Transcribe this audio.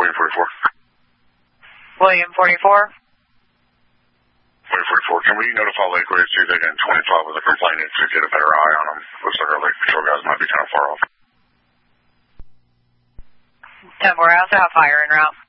William 44. William 44. William 44. Can we notify Lake Ridge, see if they get 25 with a complainant to get a better eye on them? Looks like our Lake Patrol guys might be kind of far off. 10-4, I also have fire en route.